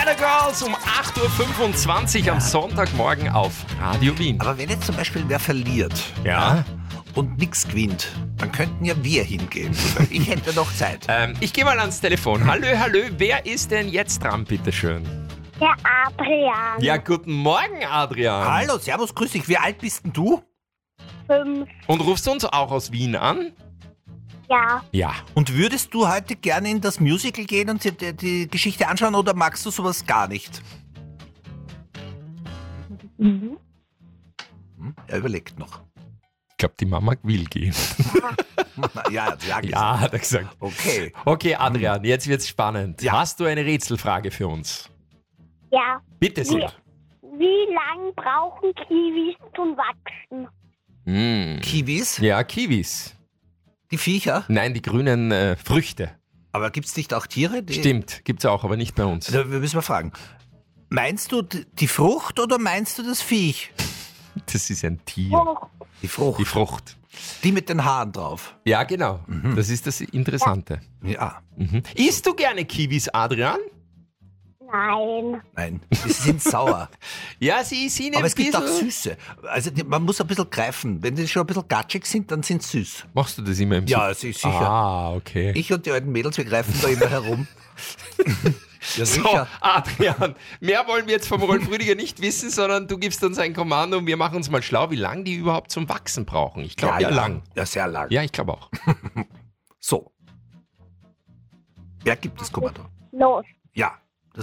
Spider Girls um 8.25 Uhr am Sonntagmorgen auf Radio Wien. Aber wenn jetzt zum Beispiel wer verliert Ja. und nichts gewinnt, dann könnten ja wir hingehen. Ich hätte noch Zeit. Ich gehe mal ans Telefon. Hallo, wer ist denn jetzt dran, bitteschön? Der Adrian. Ja, guten Morgen, Adrian. Hallo, servus, grüß dich. Wie alt bist denn du? 5. Und rufst du uns auch aus Wien an? Ja. Ja. Und würdest du heute gerne in das Musical gehen und dir die Geschichte anschauen oder magst du sowas gar nicht? Er überlegt noch. Ich glaube, die Mama will gehen. Ja, gesagt. Ja, hat er gesagt. Okay. Okay, Adrian, jetzt wird's spannend. Ja. Hast du eine Rätselfrage für uns? Ja. Bitte sehr. Wie lang brauchen Kiwis zum Wachsen? Kiwis, Ja, Kiwis. die Viecher. Nein, die grünen Früchte. Aber gibt's nicht auch Tiere? Die, Stimmt, gibt's auch, aber nicht bei uns. Da müssen wir fragen. Meinst du die Frucht oder meinst du das Viech? Das ist ein Tier. Hoch. Die Frucht. Die Frucht. Die mit den Haaren drauf. Ja, genau. Das ist das Interessante. Ja. Isst du gerne Kiwis, Adrian? Nein. Nein, die sind sauer. Ja, sie sind Aber ein es gibt auch bisschen... süße. Also man muss ein bisschen greifen. Wenn die schon ein bisschen gatschig sind, dann sind sie süß. Machst du das immer im Ja, sicher. Ah, okay. Ich und die alten Mädels, wir greifen da immer herum. Ja, So, sicher. Adrian, mehr wollen wir jetzt vom Rolf Rüdiger nicht wissen, sondern du gibst uns ein Kommando und wir machen uns mal schlau, wie lange die überhaupt zum Wachsen brauchen. Ich glaube ja, lang. Ja, sehr lang. Ja, ich glaube auch. So. Wer gibt das Kommando? Los. Ja.